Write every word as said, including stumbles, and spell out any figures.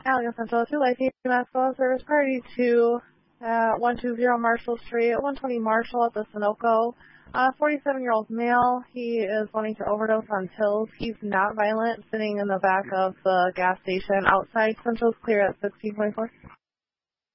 Allegan Central two, Life Masco Service Party to uh, one two zero Marshall Street, one twenty Marshall at the Sunoco. Uh, forty-seven-year-old male. He is wanting to overdose on pills. He's not violent, sitting in the back of the gas station outside. Central's clear at sixteen twenty-four.